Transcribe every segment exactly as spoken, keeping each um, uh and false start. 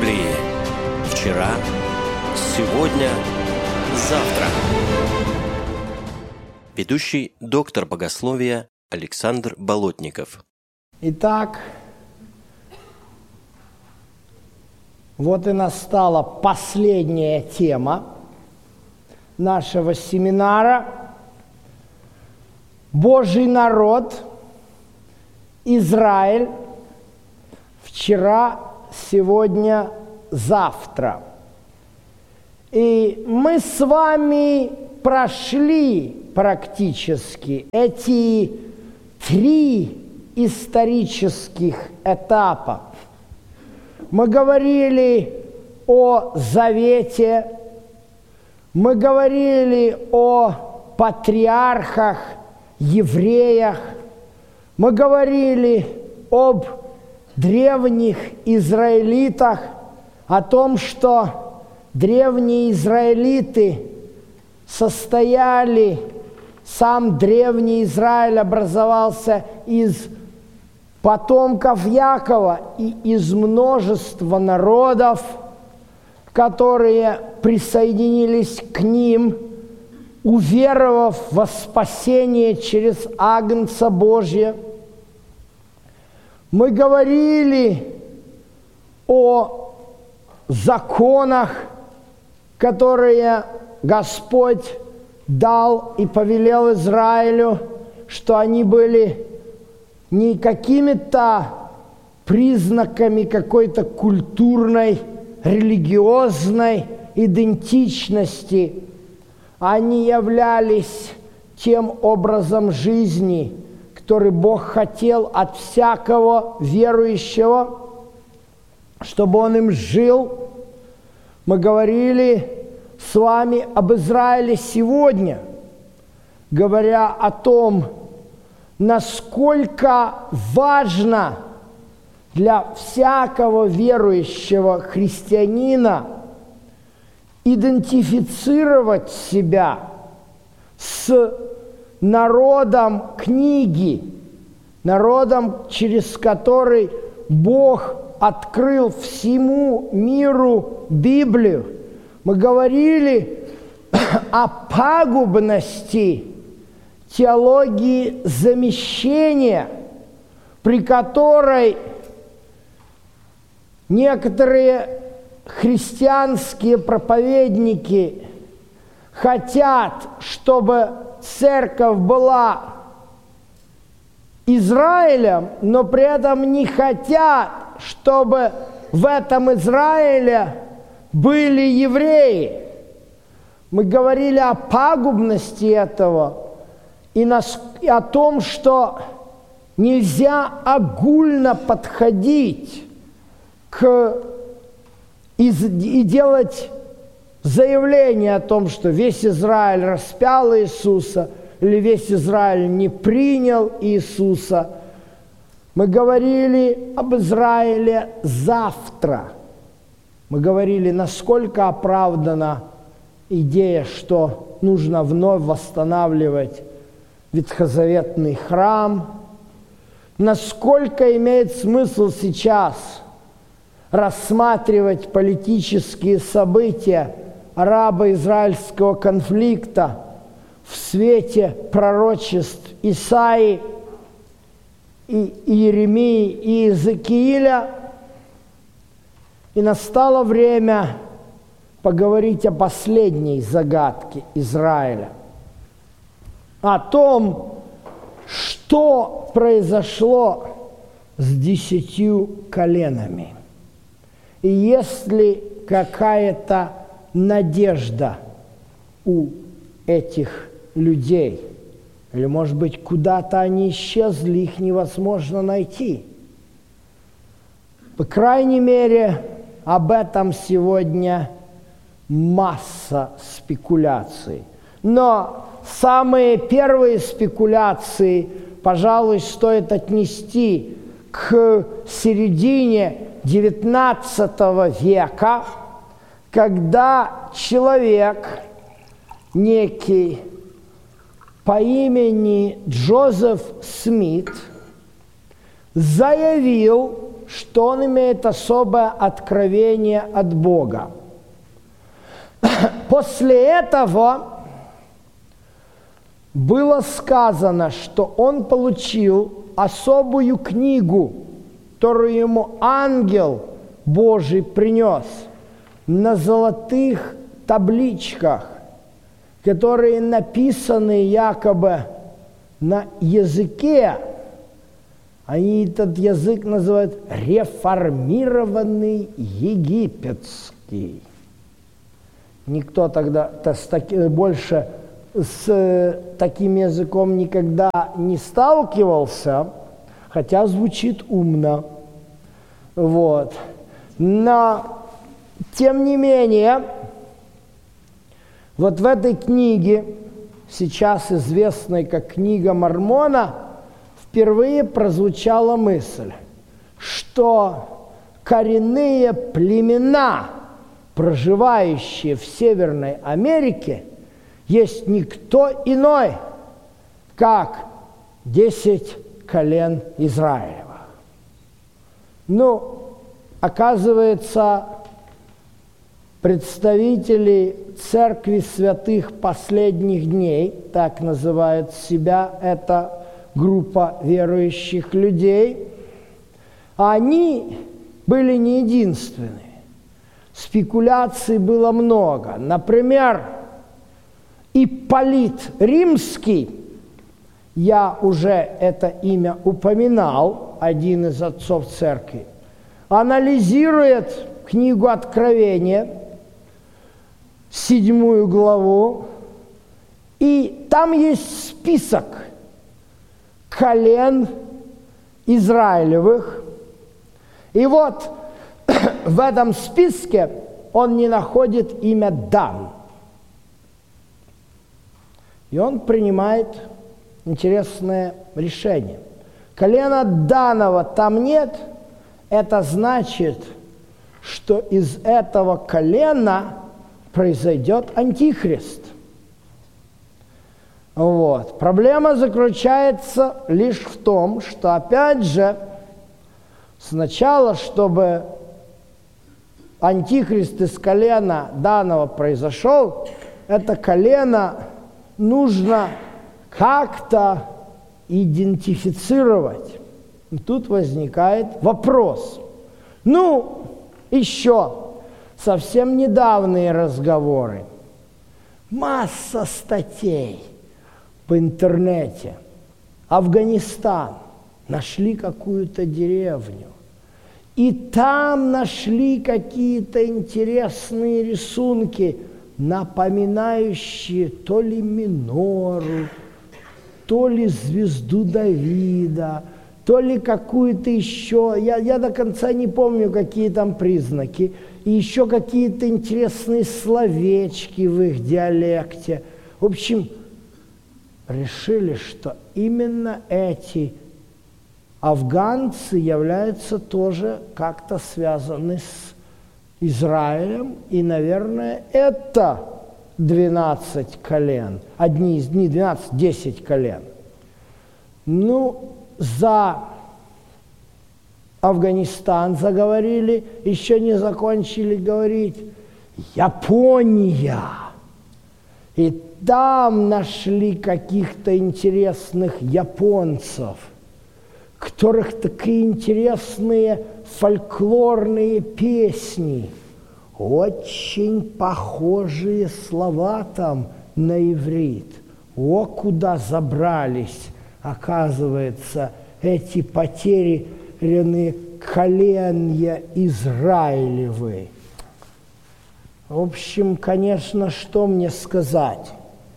Библии. Вчера, сегодня, завтра. Ведущий доктор богословия Александр Болотников. Итак, вот и настала последняя тема нашего семинара. Божий народ, Израиль, вчера, сегодня, завтра. И мы с вами прошли практически эти три исторических этапа. Мы говорили о Завете, мы говорили о патриархах, евреях, мы говорили об древних израилитах, о том, что древние израилиты состояли, сам древний Израиль образовался из потомков Якова и из множества народов, которые присоединились к ним, уверовав во спасение через Агнца Божия. Мы говорили о законах, которые Господь дал и повелел Израилю, что они были не какими-то признаками какой-то культурной, религиозной идентичности. Они являлись тем образом жизни, который Бог хотел от всякого верующего, чтобы он им жил. Мы говорили с вами об Израиле сегодня, говоря о том, насколько важно для всякого верующего христианина идентифицировать себя с народом книги, народом, через который Бог открыл всему миру Библию. Мы говорили о пагубности теологии замещения, при которой некоторые христианские проповедники хотят, чтобы церковь была Израилем, но при этом не хотят, чтобы в этом Израиле были евреи. Мы говорили о пагубности этого и, нас, и о том, что нельзя огульно подходить к и, и делать заявление о том, что весь Израиль распял Иисуса, или весь Израиль не принял Иисуса. Мы говорили об Израиле завтра. Мы говорили, насколько оправдана идея, что нужно вновь восстанавливать ветхозаветный храм, насколько имеет смысл сейчас рассматривать политические события арабо-израильского конфликта в свете пророчеств Исаии, и Иеремии, и Иезекииля. И настало время поговорить о последней загадке Израиля, о том, что произошло с десятью коленами. И есть ли какая-то надежда у этих людей? Или, может быть, куда-то они исчезли, их невозможно найти? По крайней мере, об этом сегодня масса спекуляций. Но самые первые спекуляции, пожалуй, стоит отнести к середине девятнадцатого века, когда человек, некий по имени Джозеф Смит, заявил, что он имеет особое откровение от Бога. После этого было сказано, что он получил особую книгу, которую ему ангел Божий принес на золотых табличках, которые написаны якобы на языке. Они этот язык называют реформированный египетский. Никто тогда с таки, больше с таким языком никогда не сталкивался, хотя звучит умно. Вот. Но, тем не менее, вот в этой книге, сейчас известной как Книга Мормона, впервые прозвучала мысль, что коренные племена, проживающие в Северной Америке, есть никто иной, как десять колен Израилевых. Ну, оказывается, представители Церкви Святых Последних Дней, так называет себя эта группа верующих людей, они были не единственные. Спекуляций было много. Например, Ипполит Римский, я уже это имя упоминал, один из отцов церкви, анализирует книгу Откровения, седьмую главу, и там есть список колен Израилевых. И вот в этом списке он не находит имя Дан. И он принимает интересное решение. Колена Данова там нет, это значит, что из этого колена произойдет антихрист. Вот. Проблема заключается лишь в том, что, опять же, сначала, чтобы антихрист из колена Данова произошел, это колено нужно как-то идентифицировать. И тут возникает вопрос. Ну, еще совсем недавние разговоры. Масса статей по интернете. Афганистан. Нашли какую-то деревню. И там нашли какие-то интересные рисунки, напоминающие то ли минору, то ли звезду Давида, то ли какую-то еще, я, я до конца не помню, какие там признаки, и еще какие-то интересные словечки в их диалекте. В общем, решили, что именно эти афганцы являются тоже как-то связаны с Израилем, и, наверное, это двенадцать колен, одни из них, двенадцать, десять колен. Ну, за Афганистан заговорили, еще не закончили говорить Япония. И там нашли каких-то интересных японцев, которых такие интересные фольклорные песни, очень похожие слова там на иврит. О, куда забрались, оказывается, эти потерянные коленья Израилевы. В общем, конечно, что мне сказать?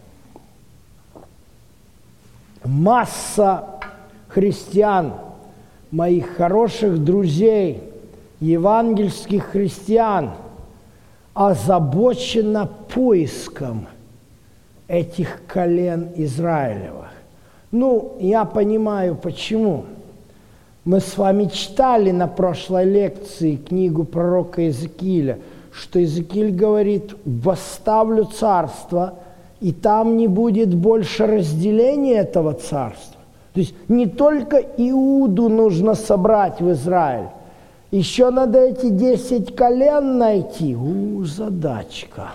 Масса христиан, моих хороших друзей, евангельских христиан, озабочена поиском этих колен Израилевых. Ну, я понимаю, почему. Мы с вами читали на прошлой лекции книгу пророка Иезекииля, что Иезекииль говорит: «Восставлю царство, и там не будет больше разделения этого царства». То есть не только Иуду нужно собрать в Израиль, Еще надо эти десять колен найти. У, задачка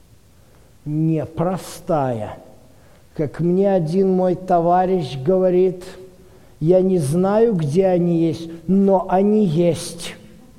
непростая. Как мне один мой товарищ говорит, я не знаю, где они есть, но они есть.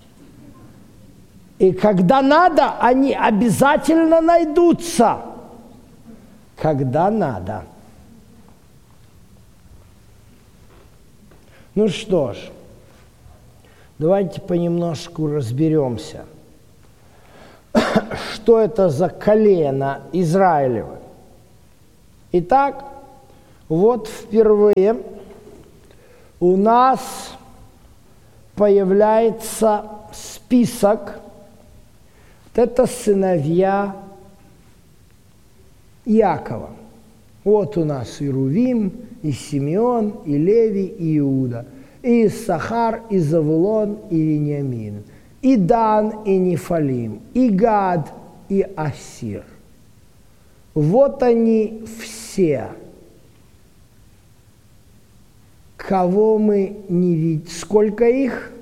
И когда надо, они обязательно найдутся. Когда надо. Ну что ж, давайте понемножку разберемся, что это за колено Израилево. Итак, вот впервые у нас появляется список. Это сыновья Иакова. Вот у нас и Рувим, и Симеон, и Леви, и Иуда, и Иссахар, и Завулон, и Вениамин, и Дан, и Нефалим, и Гад, и Асир. Вот они все, кого мы не видим. Сколько их?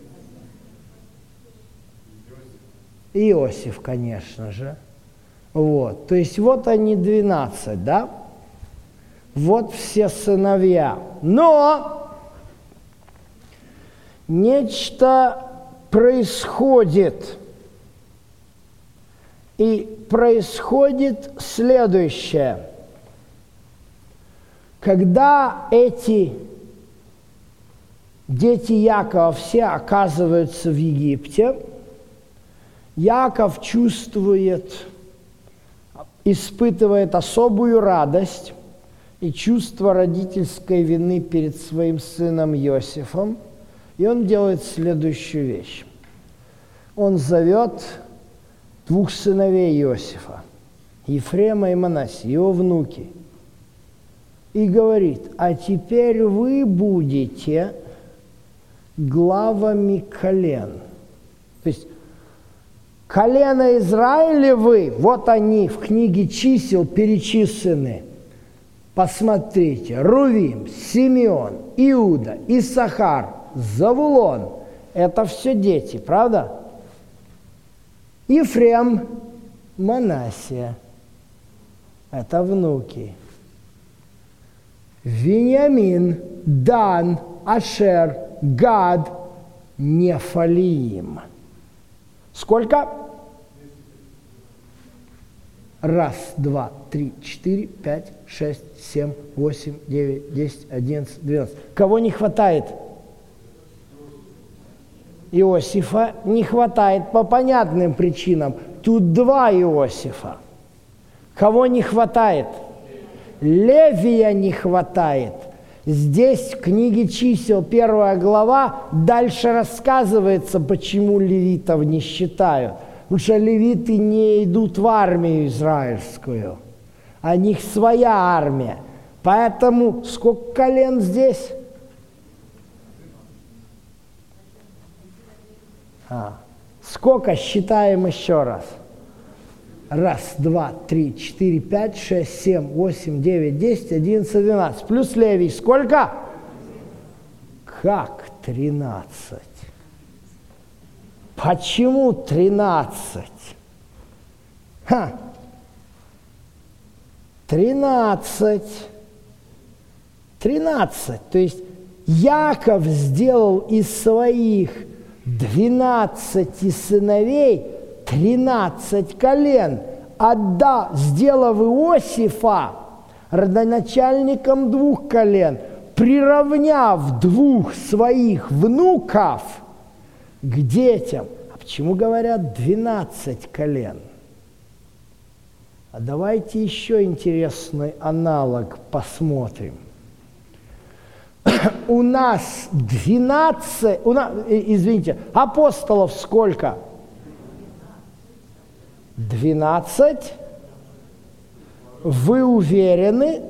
Иосиф, конечно же. Вот. То есть вот они двенадцать, да? Вот все сыновья. Но нечто происходит. И происходит следующее. Когда эти дети Якова все оказываются в Египте, Яков чувствует, испытывает особую радость и чувство родительской вины перед своим сыном Иосифом, и он делает следующую вещь. Он зовет двух сыновей Иосифа, Ефрема и Манасе, его внуки, и говорит: а теперь вы будете главами колен. То есть колено Израилевы, вот они в книге чисел перечислены. Посмотрите: Рувим, Симеон, Иуда, Иссахар, Завулон. Это все дети, правда? Ефрем, Манассия. Это внуки. Вениамин, Дан, Ашер, Гад, Нефалиим. Сколько? Раз, два, три, четыре, пять, шесть, семь, восемь, девять, десять, одиннадцать, двенадцать. Кого не хватает? Иосифа не хватает по понятным причинам. Тут два Иосифа. Кого не хватает? Левия не хватает. Здесь в книге чисел, первая глава, дальше рассказывается, почему левитов не считают. Потому что левиты не идут в армию израильскую. У них своя армия. Поэтому сколько колен здесь? А. Сколько? Считаем еще раз. Раз, два, три, четыре, пять, шесть, семь, восемь, девять, десять, одиннадцать, двенадцать. Плюс Левий. Сколько? Как тринадцать? Почему тринадцать? Ха! Тринадцать. Тринадцать. То есть Яков сделал из своих двенадцати сыновей тринадцать колен, отда, сделав Иосифа родоначальником двух колен, приравняв двух своих внуков к детям. А почему говорят двенадцать колен? А давайте еще интересный аналог посмотрим. У нас двенадцать, у нас, извините, апостолов сколько? двенадцать. Вы уверены?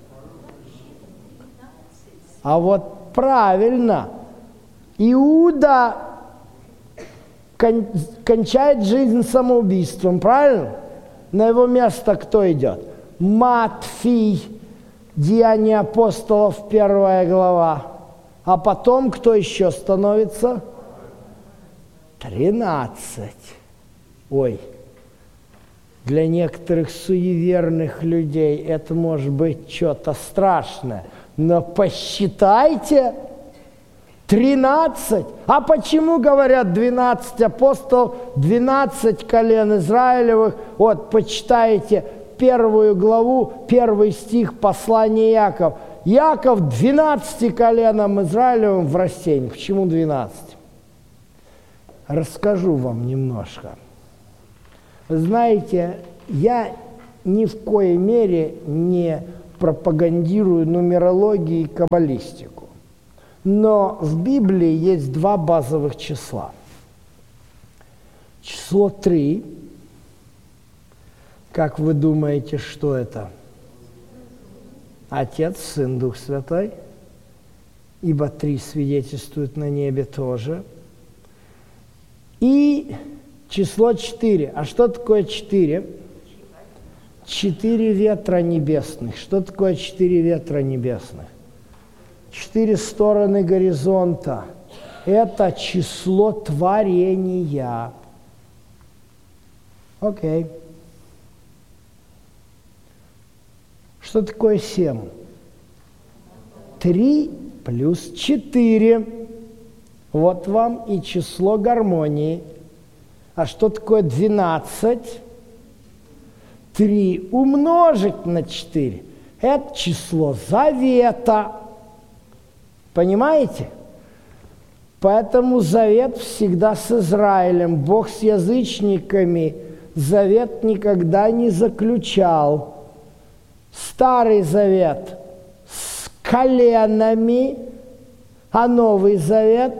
А вот правильно. Иуда кон- кончает жизнь самоубийством, правильно? На его место кто идет? Матфий, Деяния апостолов, первая глава. А потом кто еще становится? тринадцать. Ой, для некоторых суеверных людей это может быть что-то страшное. Но посчитайте, тринадцать. А почему говорят двенадцать апостолов, двенадцать колен Израилевых? Вот, почитайте первую главу, первый стих послания Якова. Яков двенадцати коленам Израилевым в растении. Почему двенадцать? Расскажу вам немножко. Вы знаете, я ни в коей мере не пропагандирую нумерологию и каббалистику. Но в Библии есть два базовых числа. Число три. Как вы думаете, что это? Отец, Сын, Дух Святой. Ибо три свидетельствуют на небе тоже. И число четыре. А что такое четыре? Четыре ветра небесных. Что такое четыре ветра небесных? Четыре стороны горизонта. Это число творения. Окей. Что такое семь? Три плюс четыре. Вот вам и число гармонии. А что такое двенадцать? Три умножить на четыре. Это число завета. Понимаете? Поэтому завет всегда с Израилем. Бог с язычниками завет никогда не заключал. Старый завет с коленами, а Новый завет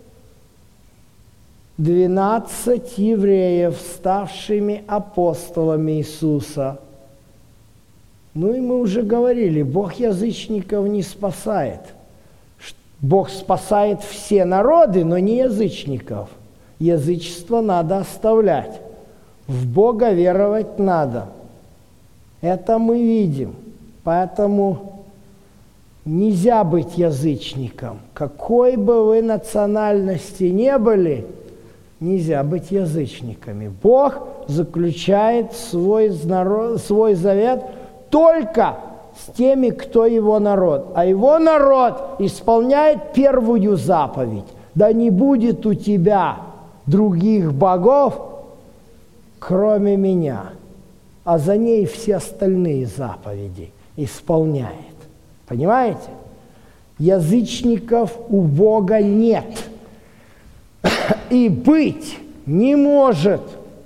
– двенадцать евреев, ставшими апостолами Иисуса. Ну и мы уже говорили, Бог язычников не спасает. Бог спасает все народы, но не язычников. Язычество надо оставлять. В Бога веровать надо. Это мы видим. Поэтому нельзя быть язычником. Какой бы вы национальности не были, нельзя быть язычниками. Бог заключает свой, свой завет только с теми, кто его народ. А его народ исполняет первую заповедь. Да не будет у тебя других богов, кроме меня. А за ней все остальные заповеди исполняет. Понимаете? Язычников у Бога нет. И быть не может.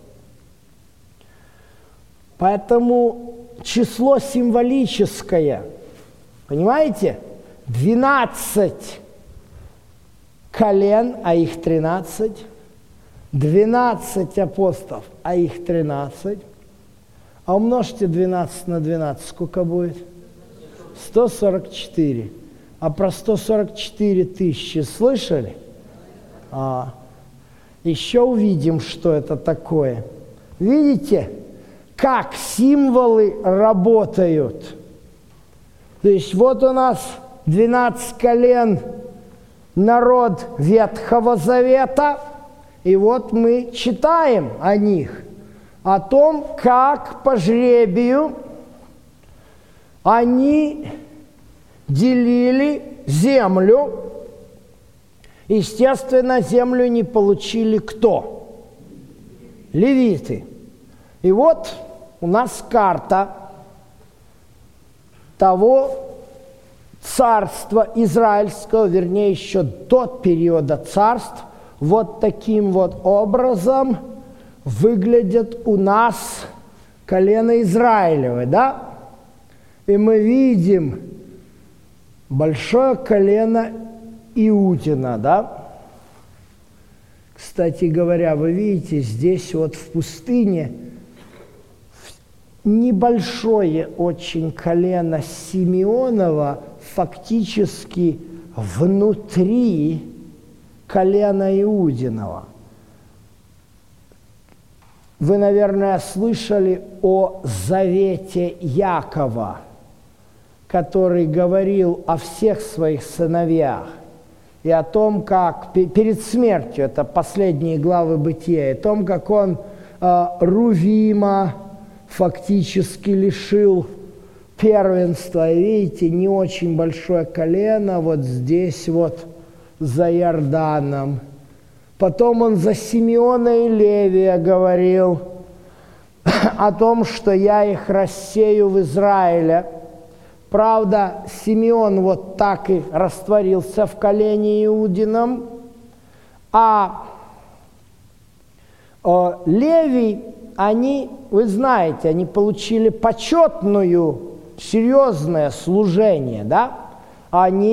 Поэтому число символическое. Понимаете? двенадцать колен, а их тринадцать. двенадцать апостолов, а их тринадцать. А умножьте двенадцать на двенадцать, сколько будет? сто сорок четыре. А про сто сорок четыре тысячи слышали? А, еще увидим, что это такое. Видите, как символы работают? То есть вот у нас двенадцать колен, народ Ветхого Завета, и вот мы читаем о них. О том, как по жребию они делили землю. Естественно, землю не получили кто? Левиты. И вот у нас карта того царства израильского, вернее, еще до периода царств. Вот таким вот образом выглядят у нас колено Израилевы, да? И мы видим большое колено Иудина, да? Кстати говоря, вы видите, здесь вот в пустыне небольшое очень колено Симеонова фактически внутри колена Иудинова. Вы, наверное, слышали о завете Якова, который говорил о всех своих сыновьях. и о том, как перед смертью, это последние главы Бытия, о том, как он э, Рувима фактически лишил первенства. И видите, не очень большое колено вот здесь вот за Иорданом. Потом он за Симеона и Левия говорил о том, что я их рассею в Израиле. Правда, Симеон вот так и растворился в колене Иудином, а о, Левий, они, вы знаете, они получили почетную, серьезное служение, да? Они